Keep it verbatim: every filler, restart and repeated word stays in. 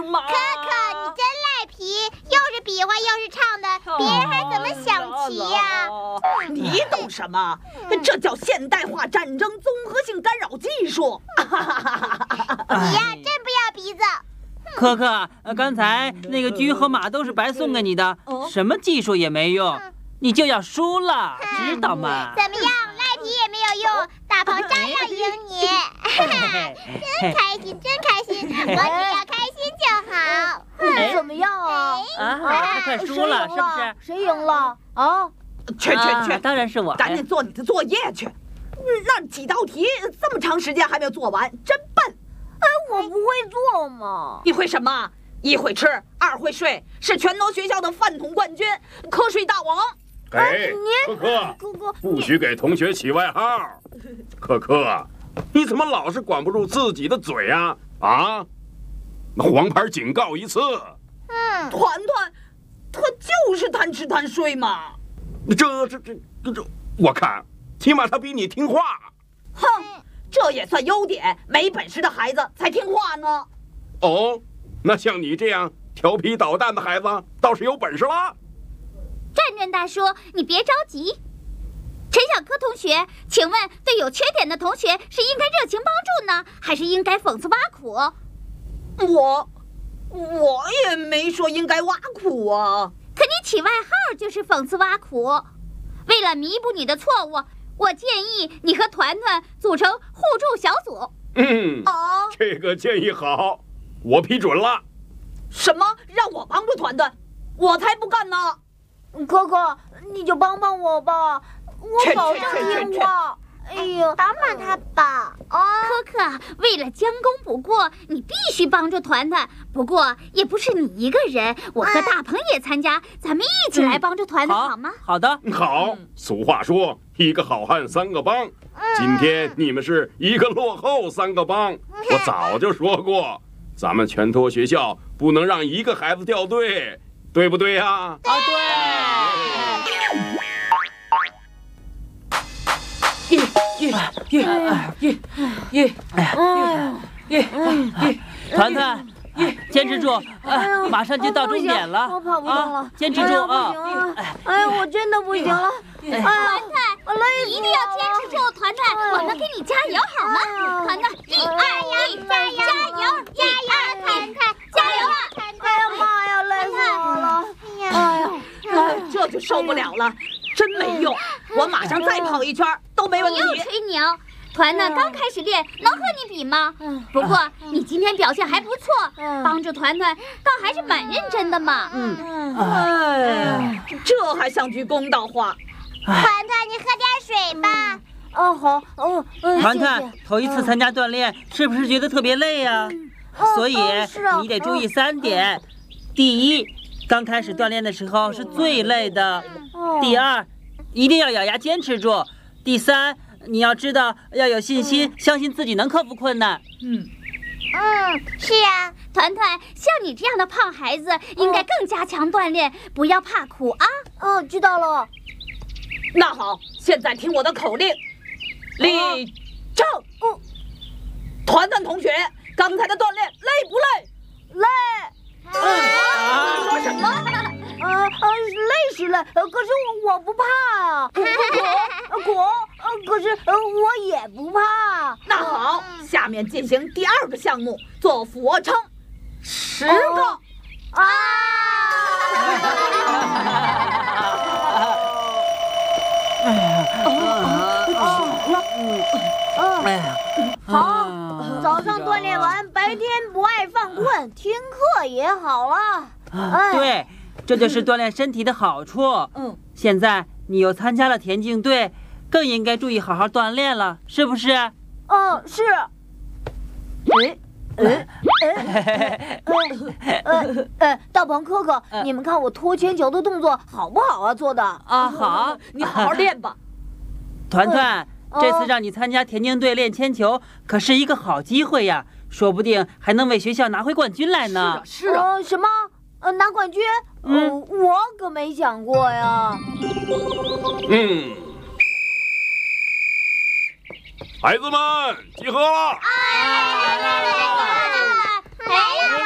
可可，你真赖皮，又是比划又是唱的，别人还怎么想齐呀？ 你懂什么？这叫现代化战争综合性干扰技术。 你呀，真不要鼻子！ 可可，刚才那个车和马都是白送给你的，什么技术也没用，你就要输了，知道吗？ 怎么样，赖皮也没有用，大鹏照样赢你。真开心，真开心，我只要开心就好。 怎么样啊？ 啊，他快输了，是不是？ 谁赢了？啊？ 去去去， 当然是我。 赶紧做你的作业去。那几道题这么长时间还没有做完，真笨。 哎，我不会做嘛。 你会什么？一会吃，二会睡，是全国学校的饭桶冠军，瞌睡大王。 哎，可可， 哥哥， 不许给同学起外号。可可，你怎么老是管不住自己的嘴呀？啊，那黄牌警告一次。 嗯， 团团，他就是贪吃贪睡嘛。 这这这这这，我看起码他比你听话。 哼，这也算优点，没本事的孩子才听话呢。 哦，那像你这样调皮捣蛋的孩子倒是有本事了。 战战大叔，你别着急。陈小柯同学，请问对有缺点的同学是应该热情帮助呢，还是应该讽刺挖苦？ 我，我也没说应该挖苦啊。 可你起外号就是讽刺挖苦。为了弥补你的错误，我建议你和团团组成互助小组。 嗯， 啊， 这个建议好，我批准了。 什么？让我帮助团团？我才不干呢！ 可可，你就帮帮我吧，我保证听话。哎呀， 帮帮他吧。 哦，可可，为了将功补过，你必须帮助团团。不过也不是你一个人，我和大鹏也参加，咱们一起来帮助团团， 好好吗？ 好的， 好。俗话说，一个好汉三个帮。今天你们是一个落后三个帮。我早就说过，咱们全托学校不能让一个孩子掉队，对不对呀？啊， 对。 耶耶耶耶耶！哎呀耶耶！ 团团，坚持住，啊，马上就到终点了， 我跑不动了， 啊，坚持住啊！ 哎呀，我真的不行了。 团团，你一定要坚持住，团团，我们给你加油好吗？团团，一二一，加油加油加油！团团，加油啊！ 哎呀妈呀，累死我了！哎呀， 哎，这就受不了了，真没用！我马上再跑一圈都没问题。 你又吹牛。团团刚开始练，能和你比吗？不过你今天表现还不错，帮助团团倒还是蛮认真的嘛。 嗯，哎，这还像句公道话。 团团，你喝点水吧。 哦好，哦， 团团头一次参加锻炼，是不是觉得特别累呀？所以你得注意三点：第一，刚开始锻炼的时候是最累的；第二，一定要咬牙坚持住；第三，你要知道要有信心，相信自己能克服困难。 嗯嗯，是啊， 团团，像你这样的胖孩子，应该更加强锻炼，不要怕苦啊。 哦，知道了。 那好，现在听我的口令，立正。团团同学，刚才的锻炼累不累？ 累。 嗯，你说什么？ 呃呃，累是累，可是我不怕啊。果果，可是我也不怕。 那好，下面进行第二个项目，做俯卧撑，十个。 啊！ 哎呀，哎呀， 好，早上锻炼完，白天不爱犯困，听课也好了。 哎，对，这就是锻炼身体的好处。 嗯， 现在你又参加了田径队，更应该注意好好锻炼了，是不是？ 嗯，是。哎。呃呃呃呃，大鹏哥哥，你们看我拖铅球的动作好不好啊？做的啊，好， 你好好练吧。 团团，这次让你参加田径队练铅球，可是一个好机会呀，说不定还能为学校拿回冠军来呢。 是啊，是啊。 呃，什么？呃，拿冠军？嗯，我可没想过呀。 嗯，孩子们集合了。 啊！